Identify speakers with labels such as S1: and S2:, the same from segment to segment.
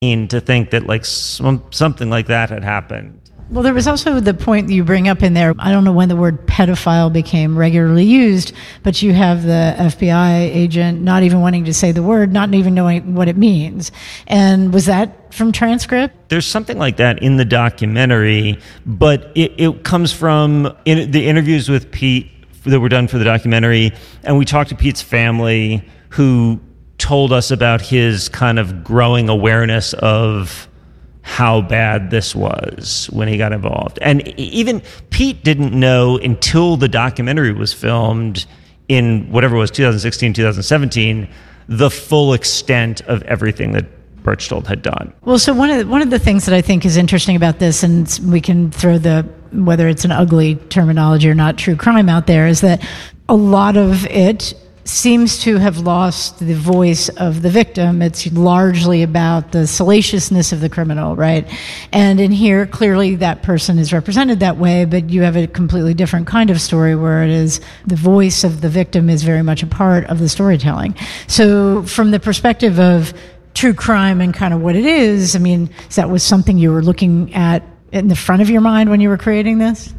S1: to think that like something like that had happened.
S2: Well, there was also the point that you bring up in there. I don't know when the word pedophile became regularly used, but you have the FBI agent not even wanting to say the word, not even knowing what it means. And was that from transcript?
S1: There's something like that in the documentary, but it comes from the interviews with Pete that were done for the documentary. And we talked to Pete's family, who told us about his kind of growing awareness of how bad this was when he got involved. And even Pete didn't know until the documentary was filmed in whatever it was, 2016, 2017, the full extent of everything that Berchtold had done.
S2: Well, so one of the things that I think is interesting about this, and we can throw whether it's an ugly terminology or not, true crime out there, is that a lot of it seems to have lost the voice of the victim. It's largely about the salaciousness of the criminal, right? And in here, clearly that person is represented that way, but you have a completely different kind of story where it is the voice of the victim is very much a part of the storytelling. So from the perspective of true crime and kind of what it is, I mean, that was something you were looking at in the front of your mind when you were creating this?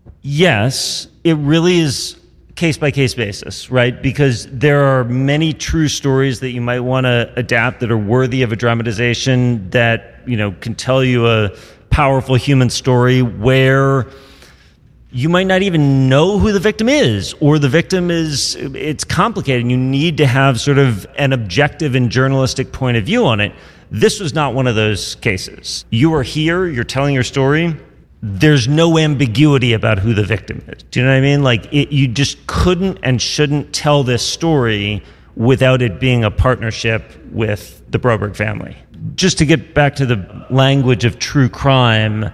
S1: Yes, it really is case-by-case basis, right? Because there are many true stories that you might want to adapt that are worthy of a dramatization that, can tell you a powerful human story where you might not even know who the victim is, or the victim it's complicated and you need to have sort of an objective and journalistic point of view on it. This was not one of those cases. You are here, you're telling your story. There's no ambiguity about who the victim is. Do you know what I mean? Like, you just couldn't and shouldn't tell this story without it being a partnership with the Broberg family. Just to get back to the language of true crime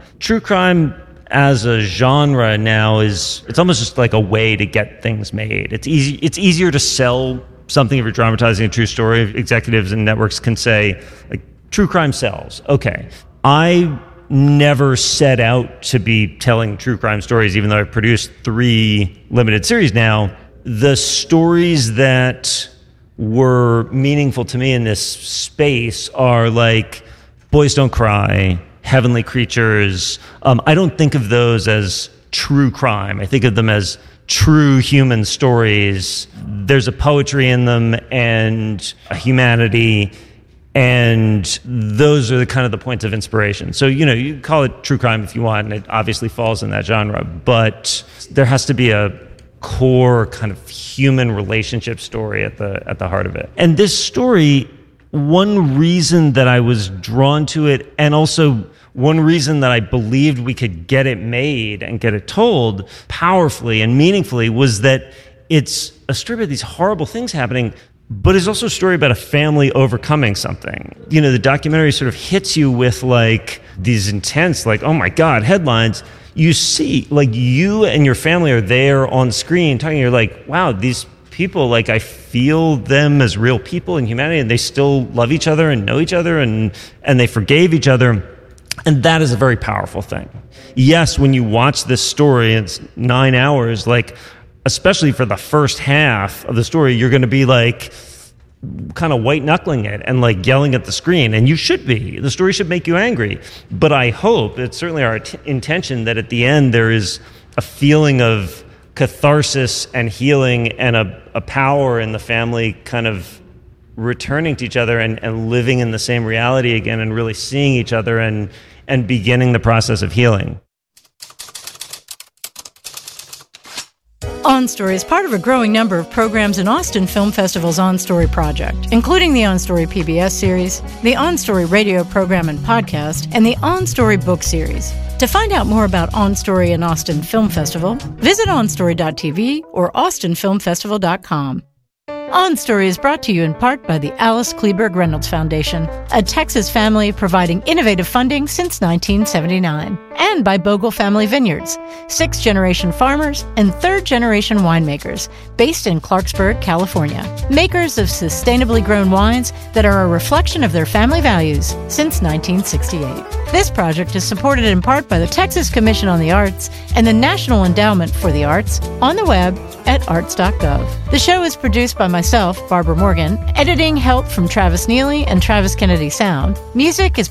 S1: as a genre now it's almost just like a way to get things made. It's easier to sell something if you're dramatizing a true story. Executives and networks can say, like, true crime sells. Okay. I never set out to be telling true crime stories, even though I've produced 3 limited series now. The stories that were meaningful to me in this space are like Boys Don't Cry, Heavenly Creatures. I don't think of those as true crime. I think of them as true human stories. There's a poetry in them and a humanity, and those are the kind of the points of inspiration. So, you call it true crime if you want, and it obviously falls in that genre, but there has to be a core kind of human relationship story at the heart of it. And this story, one reason that I was drawn to it, and also one reason that I believed we could get it made and get it told powerfully and meaningfully, was that it's a story about these horrible things happening, but it's also a story about a family overcoming something. The documentary sort of hits you with like these intense, like, oh my God, headlines. You see, like, you and your family are there on screen talking. You're like, wow, these people, like, I feel them as real people in humanity, and they still love each other and know each other, and they forgave each other. And that is a very powerful thing. Yes, when you watch this story, it's 9 hours, like, especially for the first half of the story, you're going to be like kind of white knuckling it and like yelling at the screen. And you should be. The story should make you angry. But I hope, it's certainly our intention, that at the end there is a feeling of catharsis and healing and a power in the family kind of returning to each other and living in the same reality again and really seeing each other and beginning the process of healing.
S2: On Story is part of a growing number of programs in Austin Film Festival's On Story project, including the On Story PBS series, the On Story radio program and podcast, and the On Story book series. To find out more about On Story and Austin Film Festival, visit onstory.tv or austinfilmfestival.com. On Story is brought to you in part by the Alice Kleberg Reynolds Foundation, a Texas family providing innovative funding since 1979, and by Bogle Family Vineyards, 6th-generation farmers and 3rd-generation winemakers based in Clarksburg, California, makers of sustainably grown wines that are a reflection of their family values since 1968. This project is supported in part by the Texas Commission on the Arts and the National Endowment for the Arts on the web at arts.gov. The show is produced by my myself, Barbara Morgan. Editing help from Travis Neely and Travis Kennedy Sound. Music is